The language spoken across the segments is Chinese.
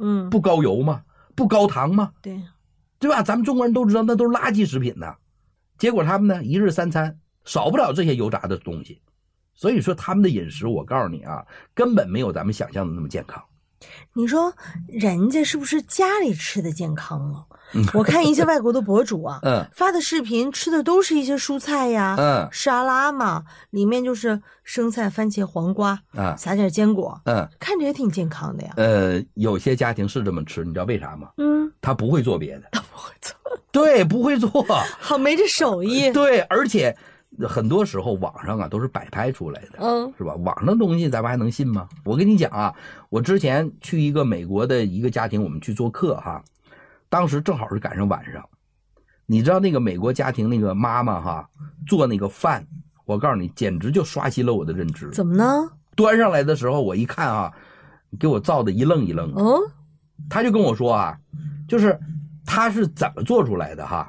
不高油吗？不高糖吗？ 对吧？咱们中国人都知道那都是垃圾食品呢。结果他们呢，一日三餐少不了这些油炸的东西，所以说他们的饮食，我告诉你啊，根本没有咱们想象的那么健康。 你说人家是不是家里吃的健康啊？我看一些外国的博主啊，发的视频吃的都是一些蔬菜呀，沙拉嘛，里面就是生菜、番茄、黄瓜，撒点坚果，看着也挺健康的呀。 有些家庭是这么吃，你知道为啥吗？他不会做别的， 他不会做， 对，不会做， 好没这手艺。 对，而且很多时候网上啊都是摆拍出来的，是吧？网上的东西咱们还能信吗？我跟你讲啊，我之前去一个美国的一个家庭，我们去做客哈。当时正好是赶上晚上，你知道那个美国家庭那个妈妈哈做那个饭，我告诉你简直就刷新了我的认知。 怎么呢？ 端上来的时候我一看啊，给我造的一愣一愣的。他就跟我说啊，就是他是怎么做出来的哈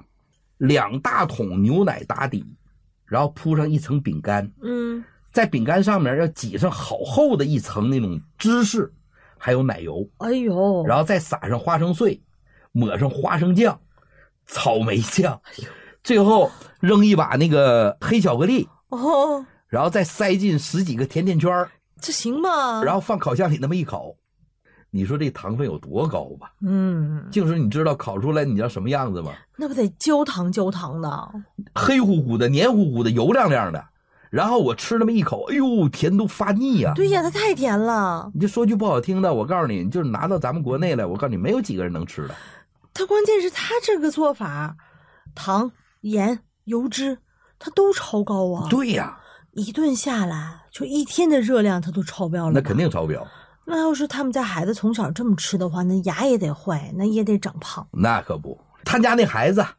，2大桶牛奶打底，然后铺上一层饼干，在饼干上面要挤上好厚的一层那种芝士还有奶油， 哎呦， 然后再撒上花生碎，抹上花生酱、草莓酱，最后扔一把那个黑巧克力，然后再塞进10几个甜甜圈， 这行吗？ 然后放烤箱里那么一烤，你说这糖分有多高吧？就是你知道烤出来你知道什么样子吗？ 那不得焦糖的， 黑乎乎的、黏糊糊的、油亮亮的。然后我吃那么一口，哎呦，甜都发腻呀！ 对呀，它太甜了。 你就说句不好听的，我告诉你，就是拿到咱们国内来，我告诉你，没有几个人能吃的。 它关键是它这个做法，糖、盐、油脂，它都超高啊。 对呀， 一顿下来就1天的热量它都超标了。 那肯定超标。 那要是他们家孩子从小这么吃的话，那牙也得坏，那也得长胖。 那可不，他家那孩子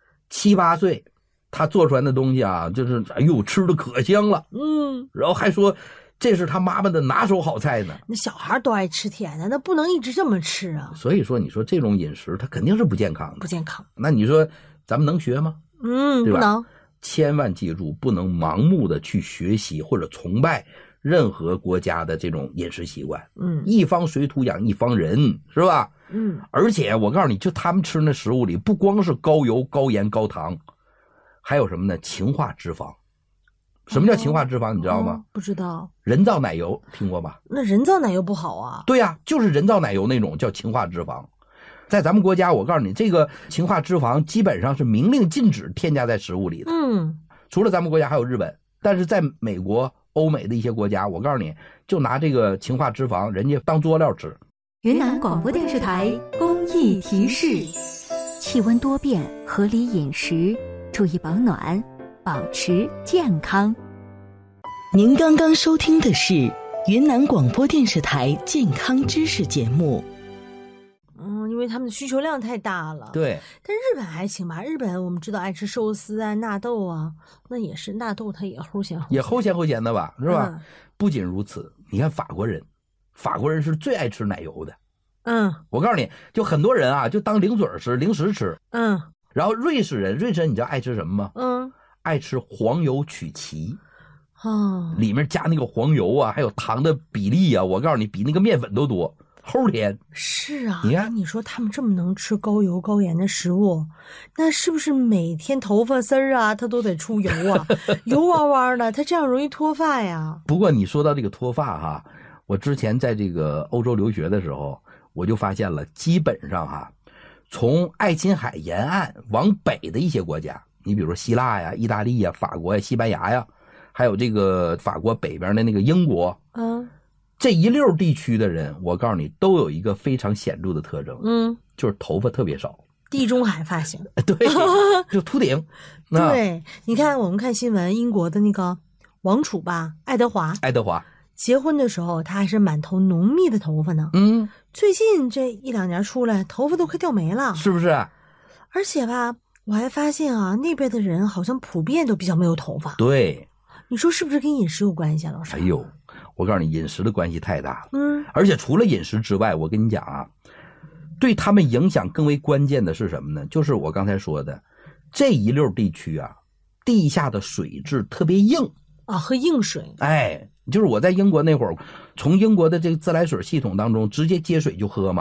7、8岁。他做出来的东西啊，就是哎呦，吃的可香了，然后还说这是他妈妈的拿手好菜呢。 那小孩都爱吃甜的，那不能一直这么吃啊。 所以说，你说这种饮食，它肯定是不健康的， 不健康。 那你说咱们能学吗？对吧？ 不能。 千万记住，不能盲目的去学习或者崇拜任何国家的这种饮食习惯。一方水土养一方人，是吧？而且我告诉你，就他们吃那食物里，不光是高油、高盐、高糖。还有什么呢？氢化脂肪。什么叫氢化脂肪？你知道吗？ 不知道。 人造奶油听过吧？ 那人造奶油不好啊。 对呀，就是人造奶油那种叫氢化脂肪。在咱们国家，我告诉你，这个氢化脂肪基本上是明令禁止添加在食物里的。除了咱们国家还有日本，但是在美国、欧美的一些国家，我告诉你，就拿这个氢化脂肪，人家当佐料吃。 云南广播电视台公益提示：气温多变，合理饮食。注意保暖，保持健康。 您刚刚收听的是云南广播电视台健康知识节目。 因为他们的需求量太大了。 对。 但日本还行吧？日本我们知道爱吃寿司啊、纳豆啊，那也是纳豆，它也齁咸， 也齁咸的吧，是吧？不仅如此，你看法国人是最爱吃奶油的。我告诉你，就很多人啊，就当零嘴吃、零食吃。然后瑞士人你知道爱吃什么吗？爱吃黄油曲奇，里面加那个黄油啊，还有糖的比例啊，我告诉你，比那个面粉都多，齁甜。 是啊， 你看， 你说他们这么能吃高油高盐的食物，那是不是每天头发丝儿啊，它都得出油啊，油汪汪的，它这样容易脱发呀？ 不过你说到这个脱发哈，我之前在这个欧洲留学的时候，我就发现了，基本上哈。从爱琴海沿岸往北的一些国家，你比如说希腊呀、意大利呀、法国呀、西班牙呀，还有这个法国北边的那个英国，这一溜地区的人，我告诉你，都有一个非常显著的特征，就是头发特别少， 地中海发型。 对，就秃顶。 对，你看我们看新闻，英国的那个王储吧，爱德华结婚的时候，他还是满头浓密的头发呢。最近这1、2年出来，头发都快掉没了， 是不是？ 而且吧，我还发现啊，那边的人好像普遍都比较没有头发。 对， 你说是不是跟饮食有关系啊，老师？ 哎呦，我告诉你，饮食的关系太大了。而且除了饮食之外，我跟你讲啊，对他们影响更为关键的是什么呢？就是我刚才说的，这一溜地区啊，地下的水质特别硬啊，喝硬水。 就是我在英国那会儿，从英国的这个自来水系统当中直接接水就喝嘛。